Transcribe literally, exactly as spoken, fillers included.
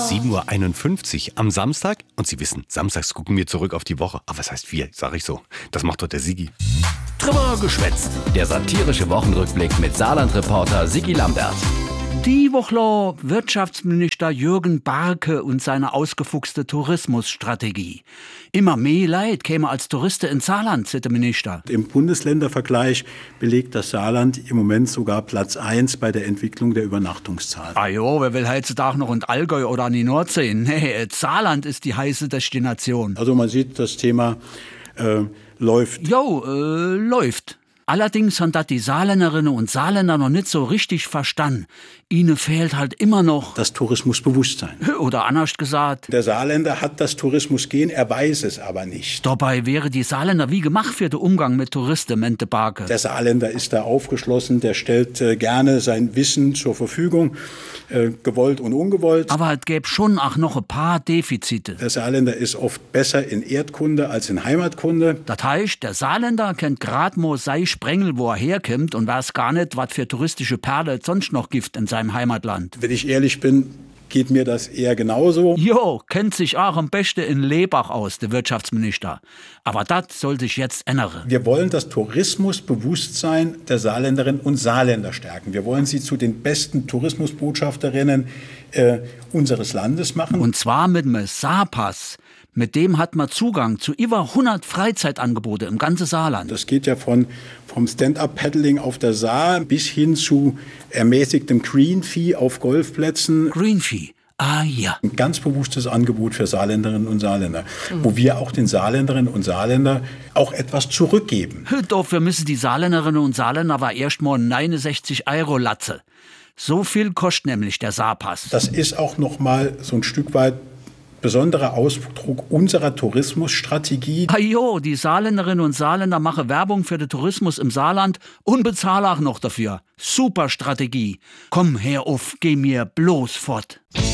sieben Uhr einundfünfzig am Samstag. Und Sie wissen, samstags gucken wir zurück auf die Woche. Aber was heißt wir, sag ich so. Das macht doch der Sigi. Drüber geschwätzt. Der satirische Wochenrückblick mit Saarland-Reporter Sigi Lambert. Die Woche Wirtschaftsminister Jürgen Barke und seine ausgefuchste Tourismusstrategie. Immer mehr Leid käme als Touristen ins Saarland, sagt der Minister. Im Bundesländervergleich belegt das Saarland im Moment sogar Platz eins bei der Entwicklung der Übernachtungszahlen. Ah jo, wer will heutzutage noch in Allgäu oder an die Nordsee? Nee, das Saarland ist die heiße Destination. Also man sieht, das Thema äh, läuft. Jo, äh, läuft. Allerdings haben das die Saarländerinnen und Saarländer noch nicht so richtig verstanden. Ihnen fehlt halt immer noch das Tourismusbewusstsein. Oder anders gesagt. Der Saarländer hat das Tourismusgehen, er weiß es aber nicht. Dabei wäre die Saarländer wie gemacht für den Umgang mit Touristen, meinte Barke. Der Saarländer ist da aufgeschlossen, der stellt äh, gerne sein Wissen zur Verfügung, äh, gewollt und ungewollt. Aber es gäbe schon auch noch ein paar Defizite. Der Saarländer ist oft besser in Erdkunde als in Heimatkunde. Das heißt, der Saarländer kennt grad mo sei Sprengel, wo er herkommt und weiß gar nicht, was für touristische Perle es sonst noch gibt in seinem Heimatland. Wenn ich ehrlich bin, geht mir das eher genauso. Jo, kennt sich auch am besten in Lebach aus, der Wirtschaftsminister. Aber das soll sich jetzt ändern. Wir wollen das Tourismusbewusstsein der Saarländerinnen und Saarländer stärken. Wir wollen sie zu den besten Tourismusbotschafterinnen äh, unseres Landes machen. Und zwar mit einem Saarpass. Mit dem hat man Zugang zu über hundert Freizeitangebote im ganzen Saarland. Das geht ja von, vom Stand-up-Paddling auf der Saar bis hin zu ermäßigtem Green-Fee auf Golfplätzen. Green-Fee, ah ja. Ein ganz bewusstes Angebot für Saarländerinnen und Saarländer, mhm. wo wir auch den Saarländerinnen und Saarländern auch etwas zurückgeben. Dafür müssen die Saarländerinnen und Saarländer aber erst mal neunundsechzig Euro latze. So viel kostet nämlich der Saarpass. Das ist auch noch mal so ein Stück weit besonderer Ausdruck unserer Tourismusstrategie. Ah jo, die Saarländerinnen und Saarländer machen Werbung für den Tourismus im Saarland und bezahlen auch noch dafür. Super Strategie. Komm her auf, geh mir bloß fort.